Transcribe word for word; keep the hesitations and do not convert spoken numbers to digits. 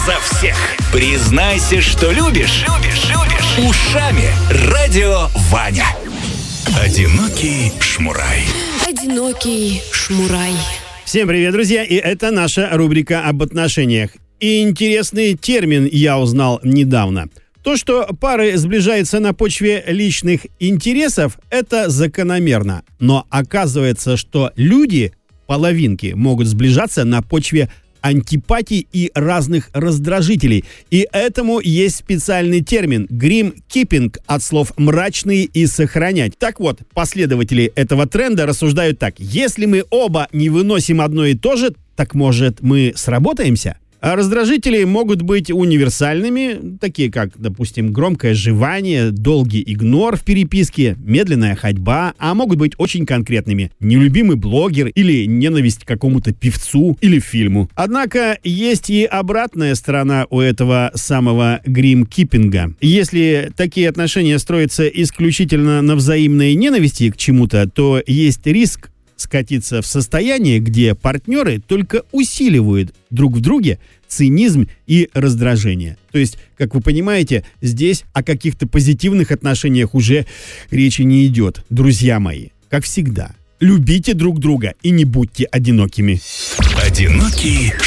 за всех. Признайся, что любишь. Любишь, любишь. Ушами Радио Ваня. Одинокий шмурай. Одинокий шмурай. Всем привет, друзья, и это наша рубрика об отношениях. И интересный термин я узнал недавно. То, что пары сближаются на почве личных интересов, это закономерно. Но оказывается, что люди, половинки, могут сближаться на почве антипатий и разных раздражителей. И этому есть специальный термин «грим-киппинг» от слов «мрачный» и «сохранять». Так вот, последователи этого тренда рассуждают так: если мы оба не выносим одно и то же, так может мы сработаемся? А раздражители могут быть универсальными, такие как, допустим, громкое жевание, долгий игнор в переписке, медленная ходьба, а могут быть очень конкретными: нелюбимый блогер или ненависть к какому-то певцу или фильму. Однако есть и обратная сторона у этого самого грим-киппинга. Если такие отношения строятся исключительно на взаимной ненависти к чему-то, то есть риск скатиться в состояние, где партнеры только усиливают друг в друге цинизм и раздражение. То есть, как вы понимаете, здесь о каких-то позитивных отношениях уже речи не идет. Друзья мои, как всегда, любите друг друга и не будьте одинокими. Одинокий